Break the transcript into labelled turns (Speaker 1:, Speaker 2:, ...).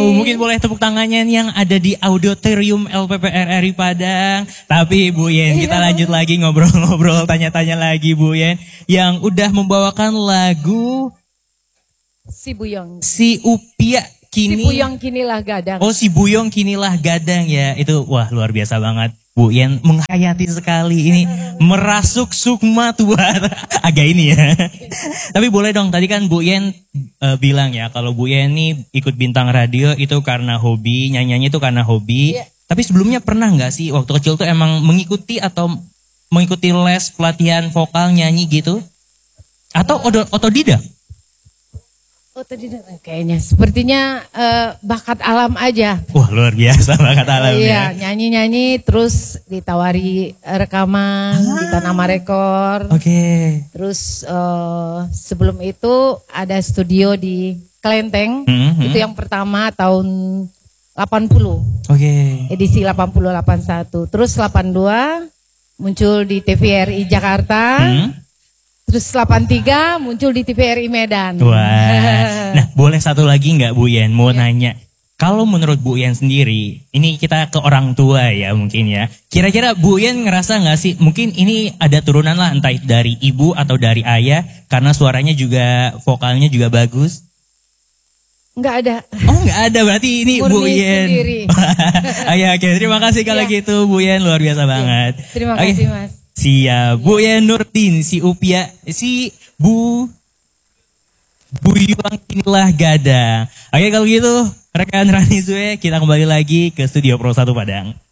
Speaker 1: mungkin boleh tepuk tangannya nih yang ada di Auditorium LPPR RI Padang. Tapi Bu Yen, kita lanjut lagi ngobrol-ngobrol, tanya-tanya lagi Bu Yen. Yang udah membawakan lagu
Speaker 2: Si Buyong.
Speaker 1: Si Upia Kini.
Speaker 2: Si Buyong Kinilah Gadang.
Speaker 1: Oh, Si Buyong Kinilah Gadang ya. Itu wah luar biasa banget. Bu Yen menghayati sekali ini, merasuk sukma tua. Agak ini ya. Tapi boleh dong, tadi kan Bu Yen bilang ya kalau Bu Yen ini ikut bintang radio itu karena hobi, nyanyinya itu karena hobi.
Speaker 2: Yeah.
Speaker 1: Tapi sebelumnya pernah nggak sih waktu kecil tuh emang mengikuti atau mengikuti les pelatihan vokal nyanyi gitu? Atau otodidak?
Speaker 2: Otodidak kayaknya. Sepertinya bakat alam aja.
Speaker 1: Wah luar biasa bakat alam
Speaker 2: Iya,
Speaker 1: ya.
Speaker 2: nyanyi-nyanyi terus ditawari rekaman di Tanama Rekor.
Speaker 1: Oke.
Speaker 2: Terus sebelum itu ada studio di Kelenteng. Itu yang pertama tahun 80.
Speaker 1: Oke.
Speaker 2: Edisi 80-81. Terus 82 muncul di TVRI Jakarta. Terus 83 muncul di TVRI Medan.
Speaker 1: Wah. Nah, boleh satu lagi nggak Bu Yen? Mau nanya. Kalau menurut Bu Yen sendiri, ini kita ke orang tua ya mungkin ya. Kira-kira Bu Yen ngerasa nggak sih, mungkin ini ada turunan lah entah dari ibu atau dari ayah, karena suaranya juga, vokalnya juga bagus.
Speaker 2: Nggak ada.
Speaker 1: Oh nggak ada, berarti ini
Speaker 2: Murni
Speaker 1: Bu Yen.
Speaker 2: sendiri.
Speaker 1: Oke, terima kasih kalau gitu Bu Yen, luar biasa banget.
Speaker 2: Terima kasih Mas.
Speaker 1: Siap, Bu Yen Nurdin, si Upia, si Buyong Kinilah Gadang. Oke kalau gitu, rekan Rani Zue, kita kembali lagi ke Studio Pro 1 Padang.